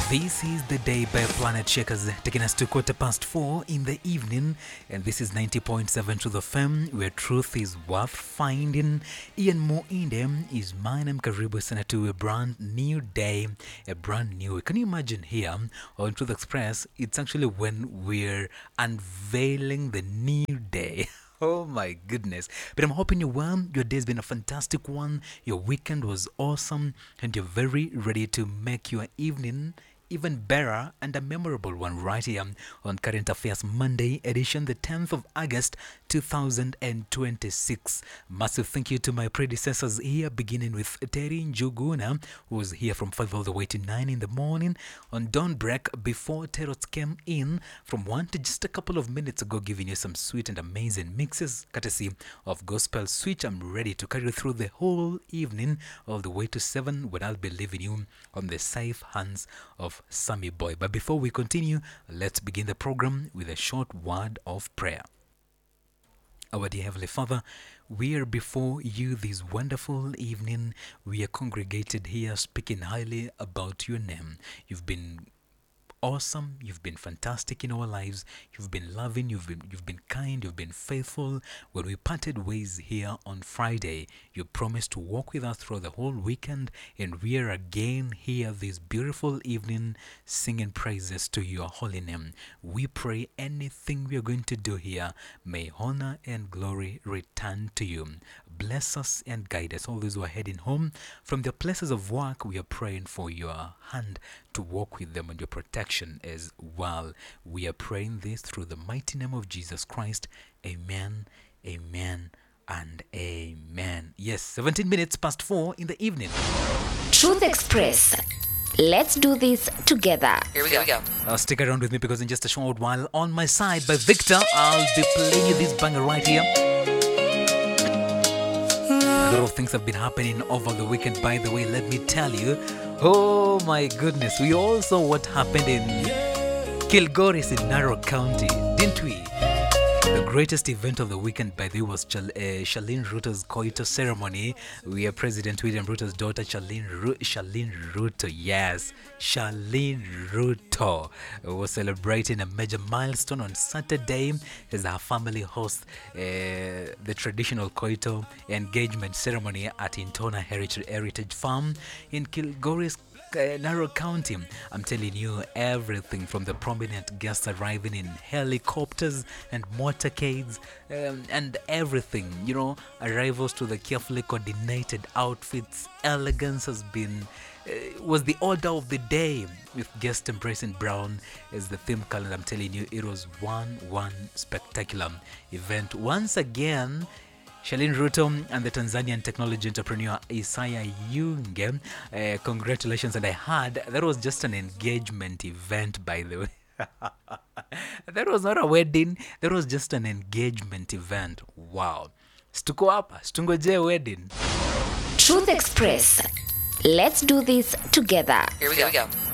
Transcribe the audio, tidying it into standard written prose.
This is The Day by Planet Shakers, taking us to 4:15 in the evening, and this is 90.7 to the FM, where truth is worth finding. Ian Moinde is my name. Karibu sana to a brand new day, a brand new. Can you imagine here on Truth Express? It's actually when we're unveiling the new day. Oh my goodness. But I'm hoping you're well. Your day's been a fantastic one. Your weekend was awesome. And you're very ready to make your evening even better and a memorable one right here on Current Affairs Monday edition, the 10th of August 2026. Massive thank you to my predecessors here, beginning with Terry Njuguna, who was here from 5 all the way to 9 in the morning on dawn break before Terrot came in from 1 to just a couple of minutes ago, giving you some sweet and amazing mixes courtesy of Gospel Switch. I'm ready to carry you through the whole evening all the way to 7, when I'll be leaving you on the safe hands of Sammy Boy. But before we continue, let's begin the program with a short word of prayer. Our dear Heavenly Father, we are before you this wonderful evening. We are congregated here speaking highly about your name. You've been awesome. You've been fantastic in our lives. You've been loving. You've been kind. You've been faithful. When we parted ways here on Friday, you promised to walk with us through the whole weekend, and we are again here this beautiful evening singing praises to your holy name. We pray anything we are going to do here, may honor and glory return to you. Bless us and guide us. All those who are heading home from their places of work, we are praying for your hand to walk with them and your protection as well. We are praying this through the mighty name of Jesus Christ. Amen, amen, and amen. Yes, 17 minutes past 4 in the evening. Truth Express. Let's do this together. Here we go. Stick around with me, because in just a short while, On My Side by Victor, I'll be playing you this banger right here. A lot of things have been happening over the weekend, by the way, let me tell you. Oh my goodness, we all saw what happened in Kilgoris in Narok County, didn't we? The greatest event of the weekend, by the way, was Charlene Ruto's coito ceremony, where President William Ruto's daughter, Charlene Ruto, yes, Charlene Ruto, was celebrating a major milestone on Saturday as her family hosts the traditional coito engagement ceremony at Intona Heritage Farm in Kilgoris, Narok County. I'm telling you, everything from the prominent guests arriving in helicopters and motorcades, and everything, arrivals to the carefully coordinated outfits. Elegance has been was the order of the day, with guests embracing brown as the theme color. I'm telling you, it was one spectacular event. Once again, Charlene Ruto and the Tanzanian technology entrepreneur Isaiah Yunge, congratulations. And I heard that was just an engagement event, by the way. That was not a wedding. That was just an engagement event. Wow. Stuko hapa, stungoje wedding. Truth Express. Let's do this together. Here we go.